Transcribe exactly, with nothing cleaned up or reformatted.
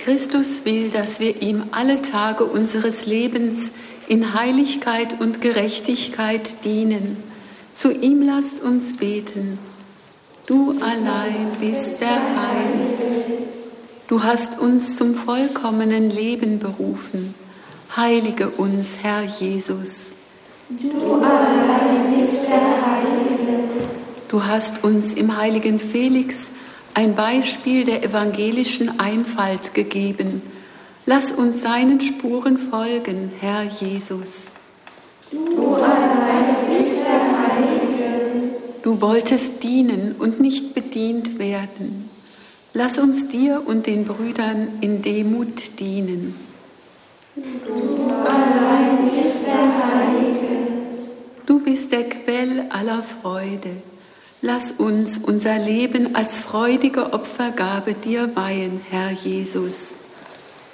Christus will, dass wir ihm alle Tage unseres Lebens in Heiligkeit und Gerechtigkeit dienen. Zu ihm lasst uns beten. Du allein bist der Heilige. Du hast uns zum vollkommenen Leben berufen. Heilige uns, Herr Jesus. Du allein bist der Heilige. Du hast uns im heiligen Felix ein Beispiel der evangelischen Einfalt gegeben. Lass uns seinen Spuren folgen, Herr Jesus. Du allein bist der Heilige. Du wolltest dienen und nicht bedient werden. Lass uns dir und den Brüdern in Demut dienen. Du allein bist der Heilige. Du bist der Quell aller Freude. Lass uns unser Leben als freudige Opfergabe dir weihen, Herr Jesus.